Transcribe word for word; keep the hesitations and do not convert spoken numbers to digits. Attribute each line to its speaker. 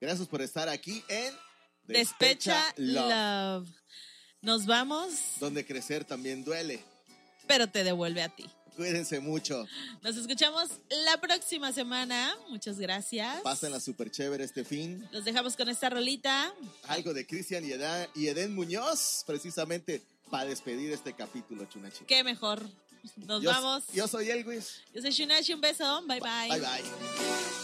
Speaker 1: Gracias por estar aquí en
Speaker 2: Despecha, Despecha Love. Love. Nos vamos.
Speaker 1: Donde crecer también duele.
Speaker 2: Pero te devuelve a ti.
Speaker 1: Cuídense mucho.
Speaker 2: Nos escuchamos la próxima semana. Muchas gracias.
Speaker 1: Pásenla súper chévere este fin.
Speaker 2: Los dejamos con esta rolita.
Speaker 1: Algo de Cristian y, Eda, y Eden Muñoz, precisamente para despedir este capítulo, Chunachi.
Speaker 2: Qué mejor. Nos
Speaker 1: yo,
Speaker 2: vamos.
Speaker 1: Yo soy Elwis.
Speaker 2: Yo soy Chunachi. Un beso. Bye, bye.
Speaker 1: Bye, bye.